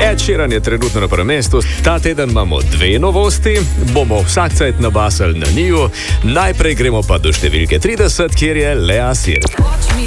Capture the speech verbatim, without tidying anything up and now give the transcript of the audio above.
Ed Sheeran je trenutno na prvem mestu. Ta teden imamo dve novosti, bomo vsak cajt nabasali na njiju. Najprej gremo pa do številke trideset, kjer je Lea Sir.